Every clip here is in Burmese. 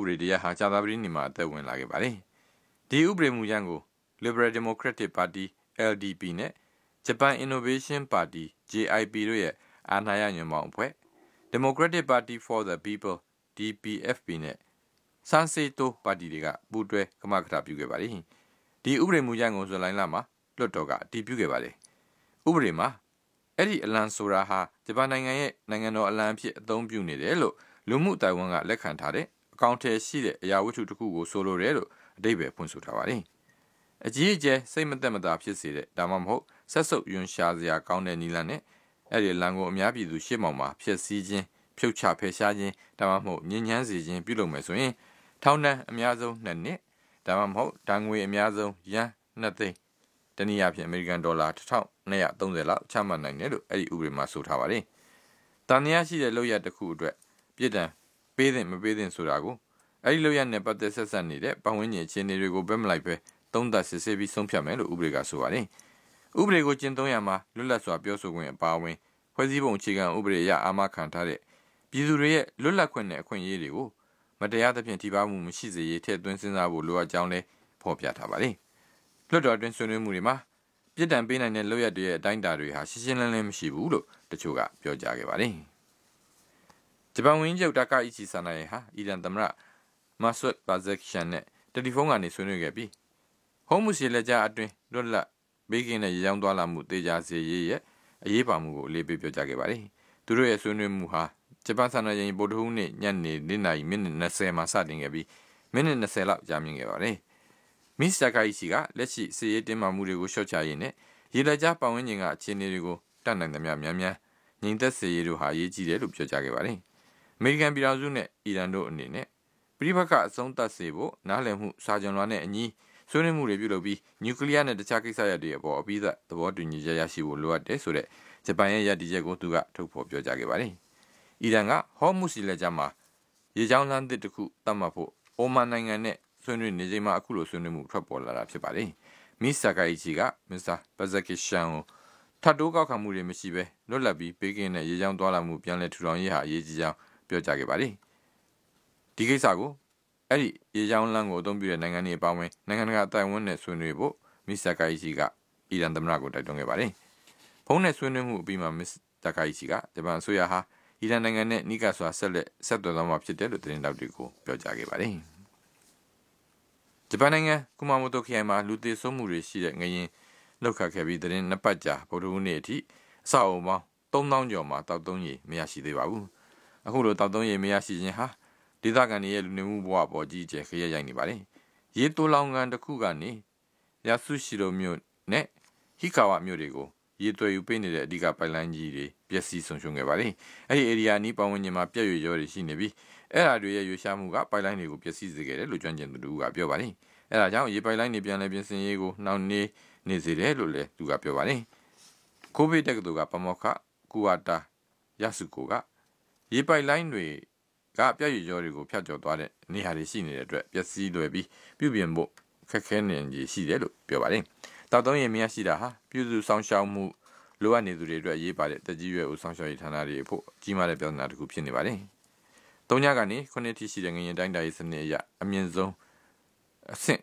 ပဒေတရားဟာကြာသပတေးနေ့မှာအသက်ဝင်လာခဲ့ပါတယ်။ဒီဥပဒေမူကြမ်းကို Liberal Democratic Party LDP နဲ့ Japan Innovation Party JIP တို့ရဲ့အာဏာရညွန့်ပေါင်းအဖွဲ့ Democratic Party for the People DPFP နဲ့ Sanseito ပါတီတွေကပူးတွဲကမကထပြုခဲ့ပါတယ်။ဒီဥပဒေမူကြမ်းကိုဇူလိုင်လမှာလွှတ်တော်ကအတည်ပြုခဲ့ပါတယ်။ဥပဒေမှာအဲ့ဒီအလံဆိုတာဟာဂျပန်နိုင်ငံရဲ့နိုင်ငံတော်အလံအဖြစ်အသုံးပြုနေတယ်လို့လူမှုတိုင်ဝမ်ကလက်ခံထားတဲ့အကောင့်ထဲရှိတဲ့အရာဝတ္ထုတစ်ခုကိုဆိုလိုတယ်လို့အဓိပ္ပာယ်ဖွင့်ဆိုထားပါတယ်။အကြီးအကျယ်စိတ်မသက်မသာဖြစ်စေတဲ့ဒါမှမဟုတ်ဆက်စုပ်ယွန်ရှာစရာကောင်းတဲ့နီလန်နဲ့အဲ့ဒီလံကိုအများပြည်သူရှေ့မှောက်မှာဖျက်ဆီးခြင်းဖြုတ်ချဖယ်ရှားခြင်းဒါမှမဟုတ်ညဉ့်ညမ်းစေခြင်းပြုလုပ်မယ်ဆိုရင်ထောင်ဒဏ်အများဆုံး2နှစ်ဒါမှမဟုတ်ဒဏ်ငွေအများဆုံးယန်း2သိန်းတနည်းအားဖြင့်အမေရိကန်ဒေါ်လာ1230လောက်ချမှတ်နိုင်တယ်လို့အဲ့ဒီဥပဒေမှာဆိုထားပါတယ်။တန်တရားရှိတဲ့လောက်ရတစ်ခုအတွက်ပြစ်ဒဏ်ပေးတဲ့မပေးတဲ့ဆိုတာကိုအဲ့ဒီလောက်ရနဲ့ပတ်သက်ဆက်ဆက်နေတဲ့ပတ်ဝန်းကျင်အခြေအနေတွေကိုဘက်မလိုက်ပဲသုံးသပ်စစ်ဆေးပြီးဆုံးဖြတ်မယ်လို့ဥပဒေကဆိုပါတယ်။ဥပဒေကိုကျင့်သုံးရမှာလွတ်လပ်စွာပြောဆိုခွင့်အပါအဝင်ဖွဲ့စည်းပုံအခြေခံဥပဒေအရအာမခံထားတဲ့ပြည်သူတွေရဲ့လွတ်လပ်ခွင့်နဲ့အခွင့်အရေးတွေကိုမတရားသဖြင့်ထိပါမှုမရှိစေရေးထည့်သွင်းစဉ်းစားဖို့လိုအပ်ကြောင်းလည်းဖော်ပြထားပါတယ်။လွှတ်တော်အတွင်းဆွေးနွေးမှုတွေမှာပြစ်ဒဏ်ပေးနိုင်တဲ့လုပ်ရတဲ့အတိုင်းအတာတွေဟာရှင်းရှင်းလင်းလင်းမရှိဘူးလို့တချို့ကပြောကြားခဲ့ပါတယ်။ဂျပန်ဝန်ကြီးချုပ်တာကာအီချီဆာနာယေဟာအီရန်သမ္မတမာဆွတ်ဘာဇက်ရှန်နဲ့တယ်လီဖုန်းကနေဆွေးနွေးခဲ့ပြီးဟုံးမှုစီလက်ကြားအတွင်းလွတ်လပ်ဘေးကင်းတဲ့ရေကြောင်းသွားလာမှုတေချာစေရေးရဲ့အရေးပါမှုကိုအလေးပေးပြောကြားခဲ့ပါတယ်။သူတို့ရဲ့ဆွေးနွေးမှုဟာဂျပန်စံတော်ချိန်ဗုဒ္ဓဟူးနေ့ညနေ4:20မိနစ်20မှာစတင်ခဲ့ပြီးမိနစ်20လောက်ကြာမြင့်ခဲ့ပါတယ်။မစ္စတာကာအီချီကလက်ရှိစစ်ရေးတင်းမာမှုတွေကိုရှော့ချရေးနဲ့ရေလက်ကြားပတ်ဝန်းကျင်ကအခြေအနေတွေကိုတတ်နိုင်သမျှများများငြိမ်သက်စေရေးတို့ဟာအရေးကြီးတယ်လို့ပြောကြားခဲ့ပါတယ်။အမေရိကန်ပြည်ထောင်စုနဲ့အီရန်တို့အနေနဲ့ပြည်ပကအဆုံးသတ်စေဖို့နားလည်မှုစာချုပ်လွှာနဲ့အညီဆွေးနွေးမှုတွေပြုလုပ်ပြီးနျူကလ িয়ার နဲ့တခြားကိစ္စရပ်တွေအပေါ်အပြီးသတ်သဘောတူညီချက်ရရှိဖို့လိုအပ်တယ်ဆိုတဲ့ဂျပန်ရဲ့ရည်တည်ချက်ကိုသူကထုတ်ဖော်ပြောကြားခဲ့ပါတယ်။အီရန်ကဟော်မုစီလက်ကြားမှာရေကြောင်းလမ်းသစ်တစ်ခုတတ်မှတ်ဖို့အိုမန်နိုင်ငံနဲ့ဆွေးနွေးနေချိန်မှာအခုလိုဆွေးနွေးမှုထွက်ပေါ်လာတာဖြစ်ပါတယ်။မစ္စတာကာအီချီကမစ္စတာဘဇက်ကရှန်ကိုထပ်တိုးကောက်ခံမှုတွေမရှိဘဲလွတ်လပ်ပြီးပေးကင်းတဲ့ရေကြောင်းသွားလာမှုပြန်လည်ထူထောင်ရေးဟာအရေးကြီးကြောင်းပြောကြားခဲ့ပါတယ်။ဒီကိစ္စကိုအဲ့ဒီရေကြောင်းလမ်းကိုအသုံးပြုတဲ့နိုင်ငံတွေအပါအဝင်နိုင်ငံတကာအတိုင်းအဝန်နဲ့ဆွေးနွေးဖို့မစ္စတာကာအီချီကအီရန်သမ္မတကိုတိုက်တွန်းခဲ့ပါတယ်။ဖုန်းနဲ့ဆွေးနွေးမှုအပြီးမှာမစ္စတာကာအီချီကဂျပန်အစိုးရဟာအီရန်နိုင်ငံနဲ့နိကစွာဆက်သွယ်သွားမှာဖြစ်တယ်လို့သတင်းတောက်တွေကိုပြောကြားခဲ့ပါတယ်။ဂျပန်နိုင်ငံကူမာမိုတိုခရိုင်မှာလူသေဆုံးမှုတွေရှိတဲ့ငရင်လောက်ခတ်ခဲ့ပြီးသတင်းနှစ်ပတ်ကြာဗုဒ္ဓဟူးနေ့အထိအဆောက်အအုံပေါင်း3000ကျော်မှာတောက်သုံးရေမရရှိသေးပါဘူး။အခုလိုတောက်သုံးရေမရရှိခြင်းဟာဒေသခံတွေရဲ့လူနေမှုဘဝပေါ်ကြီးကျယ်ခရက်ရိုက်နေပါတယ်။ရေတိုးလောင်ကန်တစ်ခုကနေယာဆုရှိရိုမြို့နဲ့ဟီကာဝမြို့တွေကိုရေသွယ်ယူပေးနေတဲ့အဓိကပိုက်လိုင်းကြီးတွေပျက်စီးဆုံးရှုံးခဲ့ပါတယ်။အဲ့ဒီ area နီးပတ်ဝန်းကျင်မှာပြက်ရွေ့ရောတွေရှိနေပြီးအဲ့ဓာတွေရဲ့ရွေ့ရှားမှုကပိုက်လိုင်းတွေကိုပျက်စီးစေခဲ့တယ်လို့ကျွမ်းကျင်သူတို့ကပြောပါတယ်။အဲ့ဒါကြောင့်ရေပိုက်လိုင်းတွေပြန်လည်ပြင်ဆင်ရေးကိုနှောင့်နှေးနေစေတယ်လို့လည်းသူကပြောပါတယ်။ကိုဗစ်တက္ကသိုလ်ကပမောက္ခကူဝါတာရစုကိုကရေပိုက်လိုင်းတွေကပြည့်ရည်ကြောတွေကိုဖျက်ကျော်သွားတဲ့နေရာတွေရှိနေတဲ့အတွက်ပျက်စီးလွယ်ပြီးပြုပြင်ဖို့ခက်ခဲနေကြီးရှိတယ်လို့ပြောပါတယ်။တောက်သုံးရေမရရှိတာဟာပြုစုဆောင်ရှောက်မှုလိုအပ်နေသူတွေအတွက်အရေးပါတဲ့တက်ကြီးရွယ်ဦးဆောင်ရှောက်ရေးဌာနတွေဖို့ကြီးမားတဲ့ပြဿနာတစ်ခုဖြစ်နေပါတယ်။၃ညကနေ9ထိရှိတဲ့ငရင်တိုင်းတာရေးစနစ်အရအမြင့်ဆုံးအဆင့်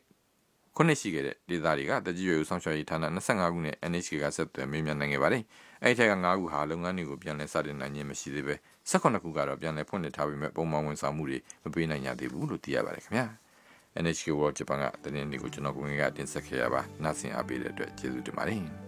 9ရှိခဲ့တဲ့ဒေသတွေကတက်ကြီးရွယ်ဦးဆောင်ရှောက်ရေးဌာန25ခုနဲ့ NHK ကဆက်သွယ်မေးမြန်းနိုင်ခဲ့ပါတယ်။အဲ့ဒီထက်က9ခုဟာလုပ်ငန်းတွေကိုပြန်လည်စတင်နိုင်ခြင်းမရှိသေးပဲ18ခုကတော့ပြန်လည်ဖွင့်လှစ်ထားပြီးမဲ့ပုံမှန်ဝန်ဆောင်မှုတွေမပေးနိုင်ကြသေးဘူးလို့သိရပါတယ်ခင်ဗျာ။ NHK World Japan ကသတင်းတွေကိုကျွန်တော်ကိုငယ်ကတင်ဆက်ခဲ့ရပါနားဆင်အားပေးတဲ့အတွက်ကျေးဇူးတင်ပါတယ်။